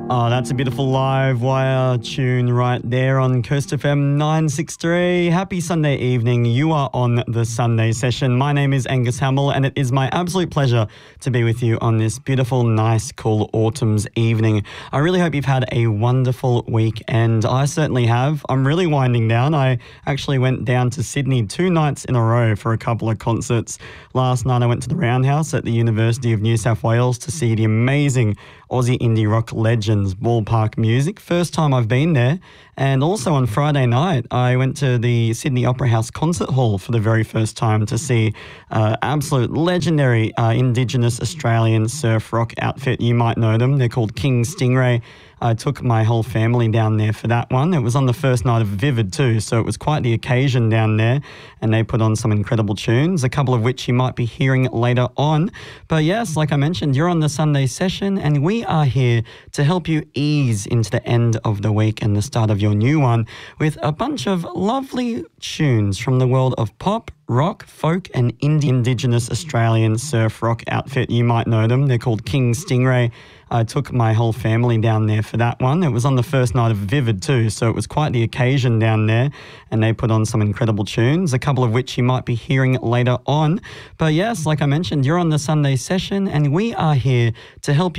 Oh, that's a beautiful live wire tune right there on Coast FM 963. Happy Sunday evening. You are on the Sunday session. My name is Angus Hamill, and it is my absolute pleasure to be with you on this beautiful, nice, cool autumn's evening. I really hope you've had a wonderful weekend. I certainly have. I'm really winding down. I actually went down to Sydney 2 nights in a row for a couple of concerts. Last night I went to the Roundhouse at the University of New South Wales to see the amazing Aussie indie rock legends Ballpark Music. First time I've been there. And also on Friday night, I went to the Sydney Opera House Concert Hall for the very first time to see absolute legendary Indigenous Australian surf rock outfit. You might know them. They're called King Stingray. I took my whole family down there for that one. It was on the first night of Vivid too, so it was quite the occasion down there, and they put on some incredible tunes, a couple of which you might be hearing later on. But yes, like I mentioned, you're on the Sunday session, and we are here to help you ease into the end of the week and the start of your new one with a bunch of lovely tunes from the world of pop, rock, folk and Indigenous Australian surf rock outfit. You might know them. They're called King Stingray. I took my whole family down there for that one. It was on the first night of Vivid too, so it was quite the occasion down there, and they put on some incredible tunes, a couple of which you might be hearing later on. But yes, like I mentioned, you're on the Sunday session, and we are here to help you